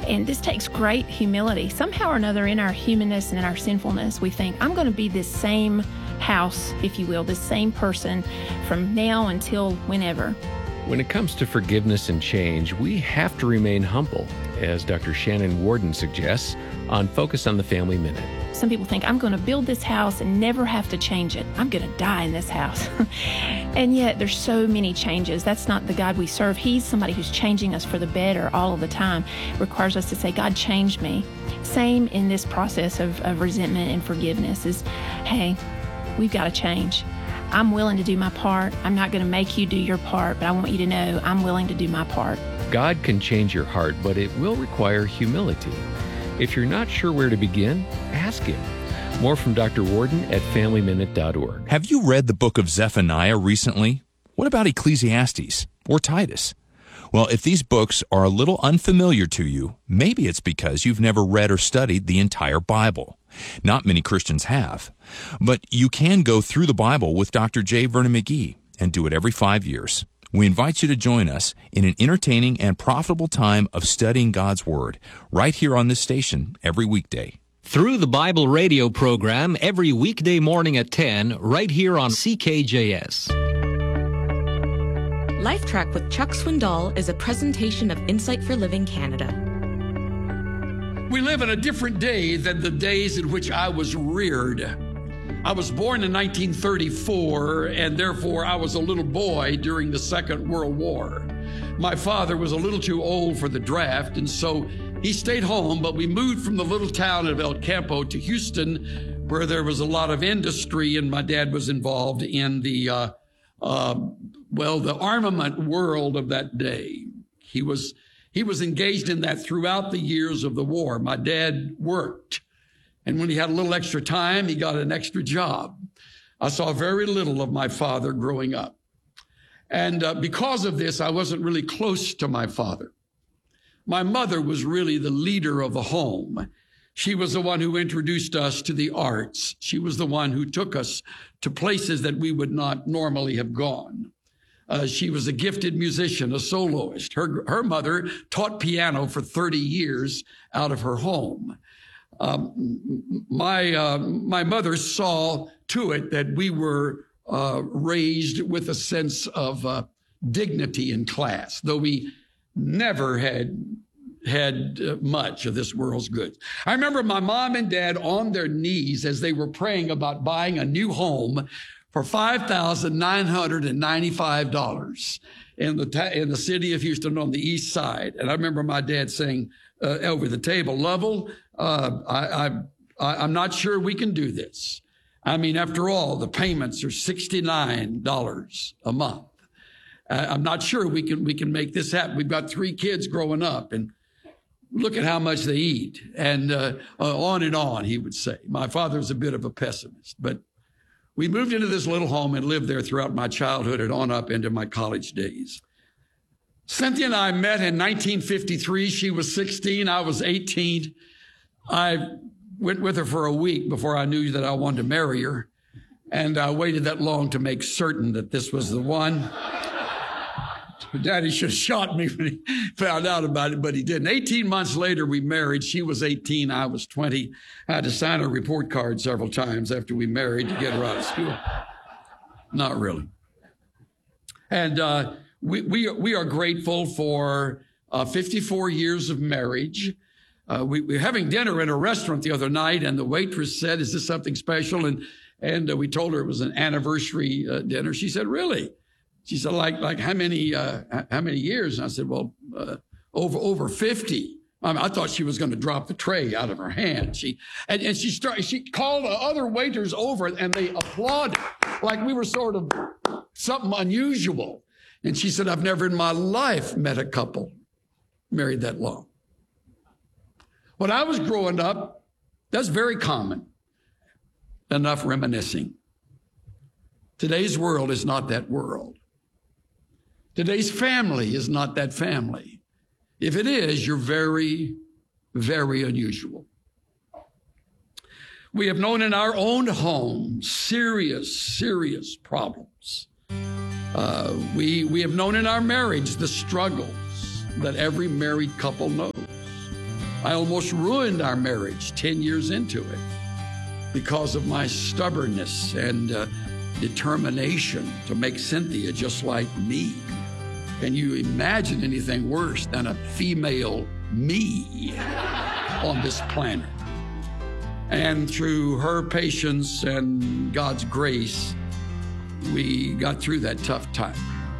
And this takes great humility. Somehow or another in our humanness and in our sinfulness, we think, I'm going to be this same house, if you will, this same person from now until whenever. When it comes to forgiveness and change, we have to remain humble, as Dr. Shannon Worden suggests on Focus on the Family Minute. Some people think, I'm going to build this house and never have to change it. I'm going to die in this house. And yet there's so many changes. That's not the God we serve. He's somebody who's changing us for the better all of the time. It requires us to say, God, change me. Same in this process of resentment and forgiveness is, hey, we've got to change. I'm willing to do my part. I'm not going to make you do your part, but I want you to know I'm willing to do my part. God can change your heart, but it will require humility. If you're not sure where to begin, ask Him. More from Dr. Worden at FamilyMinute.org. Have you read the book of Zephaniah recently? What about Ecclesiastes or Titus? Well, if these books are a little unfamiliar to you, maybe it's because you've never read or studied the entire Bible. Not many Christians have. But you can go through the Bible with Dr. J. Vernon McGee and do it every 5 years. We invite you to join us in an entertaining and profitable time of studying God's Word right here on this station every weekday. Through the Bible radio program every weekday morning at 10 right here on CKJS. Life Track with Chuck Swindoll is a presentation of Insight for Living Canada. We live in a different day than the days in which I was reared. I was born in 1934, and therefore I was a little boy during the Second World War. My father was a little too old for the draft, and so he stayed home, but we moved from the little town of El Campo to Houston, where there was a lot of industry, and my dad was involved in the armament world of that day. He was engaged in that throughout the years of the war. My dad worked. And when he had a little extra time, he got an extra job. I saw very little of my father growing up. And because of this, I wasn't really close to my father. My mother was really the leader of the home. She was the one who introduced us to the arts. She was the one who took us to places that we would not normally have gone. She was a gifted musician, a soloist. Her mother taught piano for 30 years out of her home. My mother saw to it that we were raised with a sense of dignity in class, though we never had much of this world's goods. I remember my mom and dad on their knees as they were praying about buying a new home for $5,995 in the city of Houston on the east side. And I remember my dad saying over the table, Lovell, I'm not sure we can do this. I mean, after all, the payments are $69 a month. I'm not sure we can make this happen. We've got 3 kids growing up, and look at how much they eat. And on, he would say. My father was a bit of a pessimist, but we moved into this little home and lived there throughout my childhood and on up into my college days. Cynthia and I met in 1953. She was 16. I was 18. I went with her for a week before I knew that I wanted to marry her. And I waited that long to make certain that this was the one. Daddy should have shot me when he found out about it, but he didn't. 18 months later, we married. She was 18. I was 20. I had to sign a report card several times after we married to get her out of school. Not really. And we are grateful for 54 years of marriage. We were having dinner in a restaurant the other night, and the waitress said, "Is this something special?" And we told her it was an anniversary dinner. She said, "Really?" She said, like how many years? And I said, well, over 50. I thought she was going to drop the tray out of her hand. She called other waiters over, and they applauded like we were sort of something unusual. And she said, I've never in my life met a couple married that long. When I was growing up, that's very common. Enough reminiscing. Today's world is not that world. Today's family is not that family. If it is, you're very, very unusual. We have known in our own home serious problems. We have known in our marriage the struggles that every married couple knows. I almost ruined our marriage 10 years into it because of my stubbornness and determination to make Cynthia just like me. Can you imagine anything worse than a female me on this planet? And through her patience and God's grace, we got through that tough time.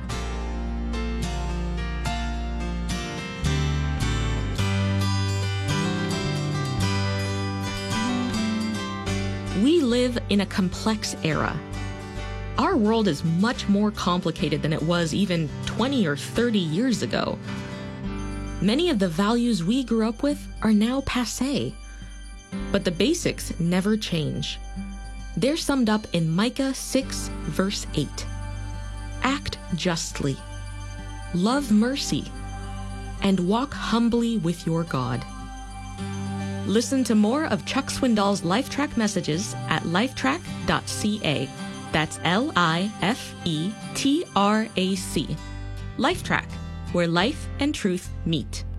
We live in a complex era. Our world is much more complicated than it was even 20 or 30 years ago. Many of the values we grew up with are now passé, but the basics never change. They're summed up in Micah 6, verse 8. Act justly, love mercy, and walk humbly with your God. Listen to more of Chuck Swindoll's LifeTrack messages at lifetrack.ca. That's LIFETRAC. LifeTrack, where life and truth meet.